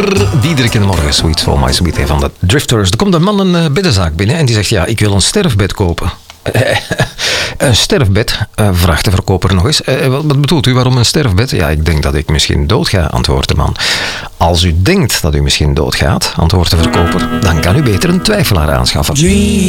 Diederik in de morgen, Sweet Soul My Sweet van de Drifters. Er komt een man een beddenzaak binnen en die zegt, ja, ik wil een sterfbed kopen. Een sterfbed, vraagt de verkoper nog eens. Wat bedoelt u, waarom een sterfbed? Ja, ik denk dat ik misschien doodga, antwoordt de man. Als u denkt dat u misschien doodgaat, antwoordt de verkoper, dan kan u beter een twijfelaar aanschaffen.